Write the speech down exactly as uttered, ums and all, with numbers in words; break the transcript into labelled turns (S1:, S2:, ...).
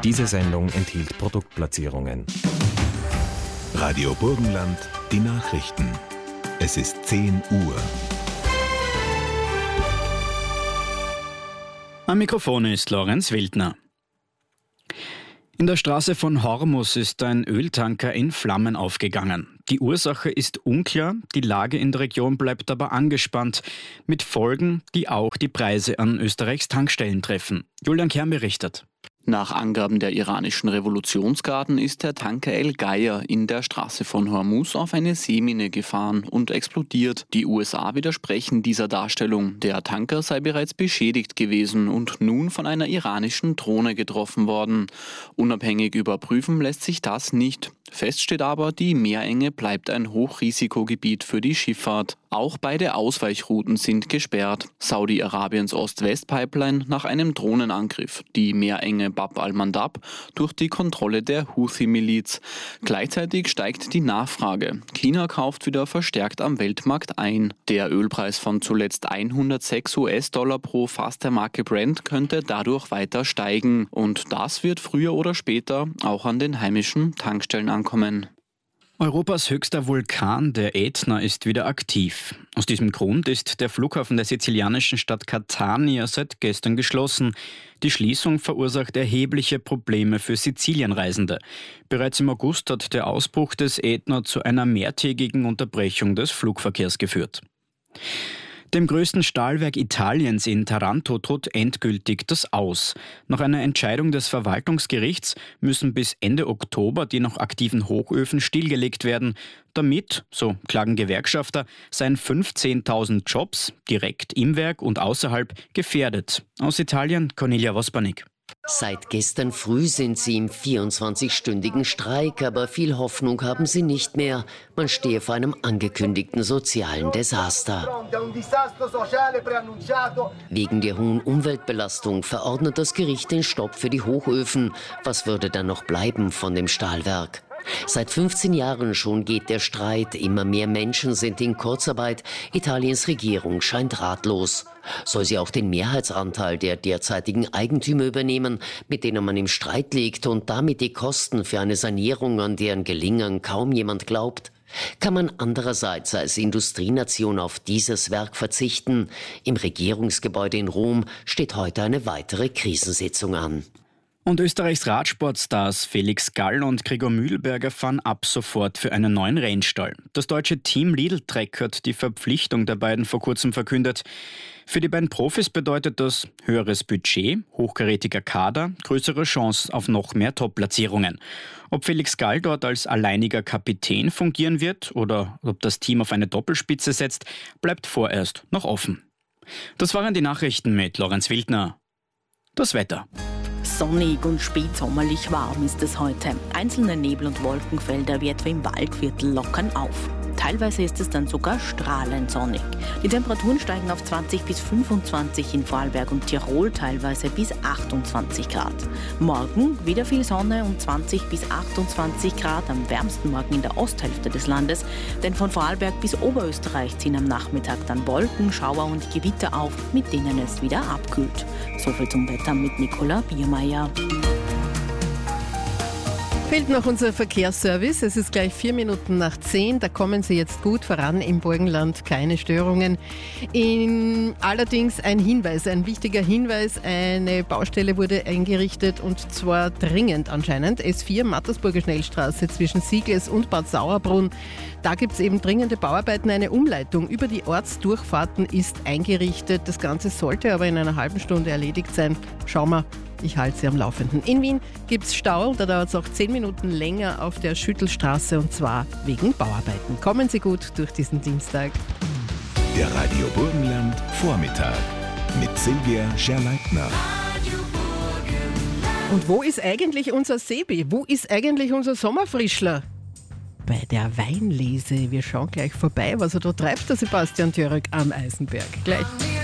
S1: Diese Sendung enthielt Produktplatzierungen.
S2: Radio Burgenland, die Nachrichten. Es ist zehn Uhr.
S3: Am Mikrofon ist Lorenz Wildner. In der Straße von Hormus ist ein Öltanker in Flammen aufgegangen. Die Ursache ist unklar, die Lage in der Region bleibt aber angespannt, mit Folgen, die auch die Preise an Österreichs Tankstellen treffen. Julian Kern berichtet.
S4: Nach Angaben der iranischen Revolutionsgarden ist der Tanker El Geier in der Straße von Hormuz auf eine Seemine gefahren und explodiert. Die U S A widersprechen dieser Darstellung. Der Tanker sei bereits beschädigt gewesen und nun von einer iranischen Drohne getroffen worden. Unabhängig überprüfen lässt sich das nicht. Fest steht aber, die Meerenge bleibt ein Hochrisikogebiet für die Schifffahrt. Auch beide Ausweichrouten sind gesperrt. Saudi-Arabiens Ost-West-Pipeline nach einem Drohnenangriff. Die Meerenge Bab al-Mandab durch die Kontrolle der Houthi-Miliz. Gleichzeitig steigt die Nachfrage. China kauft wieder verstärkt am Weltmarkt ein. Der Ölpreis von zuletzt hundertsechs US-Dollar pro Fass der Marke Brent könnte dadurch weiter steigen. Und das wird früher oder später auch an den heimischen Tankstellen ankommen.
S3: Europas höchster Vulkan, der Ätna, ist wieder aktiv. Aus diesem Grund ist der Flughafen der sizilianischen Stadt Catania seit gestern geschlossen. Die Schließung verursacht erhebliche Probleme für Sizilienreisende. Bereits im August hat der Ausbruch des Ätna zu einer mehrtägigen Unterbrechung des Flugverkehrs geführt. Dem größten Stahlwerk Italiens in Taranto droht endgültig das Aus. Nach einer Entscheidung des Verwaltungsgerichts müssen bis Ende Oktober die noch aktiven Hochöfen stillgelegt werden. Damit, so klagen Gewerkschafter, seien fünfzehntausend Jobs direkt im Werk und außerhalb gefährdet. Aus Italien Cornelia Vospanik.
S5: Seit gestern früh sind sie im vierundzwanzigstündigen Streik, aber viel Hoffnung haben sie nicht mehr. Man stehe vor einem angekündigten sozialen Desaster. Wegen der hohen Umweltbelastung verordnet das Gericht den Stopp für die Hochöfen. Was würde dann noch bleiben von dem Stahlwerk? Seit fünfzehn Jahren schon geht der Streit. Immer mehr Menschen sind in Kurzarbeit. Italiens Regierung scheint ratlos. Soll sie auch den Mehrheitsanteil der derzeitigen Eigentümer übernehmen, mit denen man im Streit liegt, und damit die Kosten für eine Sanierung, an deren Gelingen kaum jemand glaubt? Kann man andererseits als Industrienation auf dieses Werk verzichten? Im Regierungsgebäude in Rom steht heute eine weitere Krisensitzung an.
S3: Und Österreichs Radsportstars Felix Gall und Gregor Mühlberger fahren ab sofort für einen neuen Rennstall. Das deutsche Team Lidl Trek hat die Verpflichtung der beiden vor kurzem verkündet. Für die beiden Profis bedeutet das höheres Budget, hochkarätiger Kader, größere Chance auf noch mehr Top-Platzierungen. Ob Felix Gall dort als alleiniger Kapitän fungieren wird oder ob das Team auf eine Doppelspitze setzt, bleibt vorerst noch offen. Das waren die Nachrichten mit Lorenz Wildner. Das Wetter.
S6: Sonnig und spätsommerlich warm ist es heute. Einzelne Nebel- und Wolkenfelder wie etwa im Waldviertel lockern auf. Teilweise ist es dann sogar strahlend sonnig. Die Temperaturen steigen auf zwanzig bis fünfundzwanzig in Vorarlberg und Tirol, teilweise bis achtundzwanzig Grad. Morgen wieder viel Sonne und zwanzig bis achtundzwanzig Grad, am wärmsten morgen in der Osthälfte des Landes. Denn von Vorarlberg bis Oberösterreich ziehen am Nachmittag dann Wolken, Schauer und Gewitter auf, mit denen es wieder abkühlt. Soviel zum Wetter mit Nicola Biermeier.
S7: Fehlt noch unser Verkehrsservice. Es ist gleich vier Minuten nach zehn. Da kommen Sie jetzt gut voran im Burgenland. Keine Störungen. In, allerdings ein Hinweis, ein wichtiger Hinweis. Eine Baustelle wurde eingerichtet und zwar dringend anscheinend. S vier Mattersburger Schnellstraße zwischen Sieglers und Bad Sauerbrunn. Da gibt es eben dringende Bauarbeiten. Eine Umleitung über die Ortsdurchfahrten ist eingerichtet. Das Ganze sollte aber in einer halben Stunde erledigt sein. Schauen wir. Ich halte Sie am Laufenden. In Wien gibt es Stau, da dauert es auch zehn Minuten länger auf der Schüttelstraße und zwar wegen Bauarbeiten. Kommen Sie gut durch diesen Dienstag.
S2: Der Radio Burgenland Vormittag mit Silvia Scherleitner.
S7: Und wo ist eigentlich unser Sebi? Wo ist eigentlich unser Sommerfrischler? Bei der Weinlese. Wir schauen gleich vorbei, was er da treibt, der Sebastian Törek am Eisenberg. Gleich.